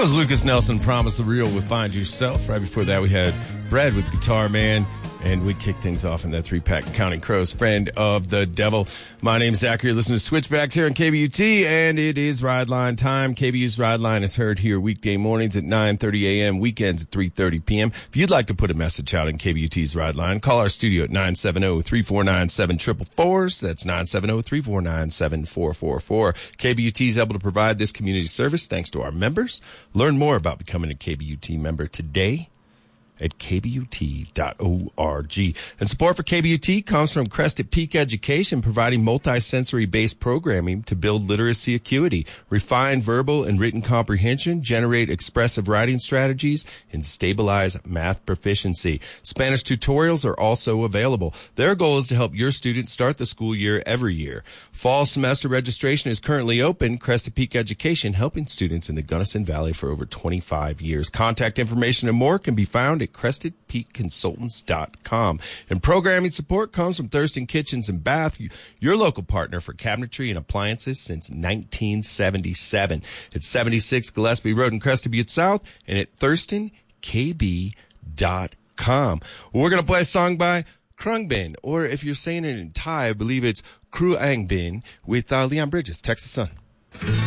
was Lucas Nelson, Promise the Real with Find Yourself. Right before that, we had Brad with Guitar Man. And we kick things off in that three-pack Counting Crows, Friend of the Devil. My name is Zach. You're listening to Switchbacks here on KBUT, and it is Ride Line time. KBU's Ride Line is heard here weekday mornings at 9:30 a.m., weekends at 3:30 p.m. If you'd like to put a message out in KBUT's Ride Line, call our studio at 970-349-7444. That's 970-349-7444. KBUT is able to provide this community service thanks to our members. Learn more about becoming a KBUT member today at kbut.org. And support for KBUT comes from Crested Peak Education, providing multi-sensory-based programming to build literacy acuity, refine verbal and written comprehension, generate expressive writing strategies, and stabilize math proficiency. Spanish tutorials are also available. Their goal is to help your students start the school year every year. Fall semester registration is currently open. Crested Peak Education, helping students in the Gunnison Valley for over 25 years. Contact information and more can be found at CrestedPeakConsultants.com. And programming support comes from Thurston Kitchens and Bath, your local partner for cabinetry and appliances since 1977. It's 76 Gillespie Road in Crested Butte South and at ThurstonKB.com. We're going to play a song by Krungbin, or if you're saying it in Thai, I believe it's Kruangbin with Leon Bridges, Texas Sun.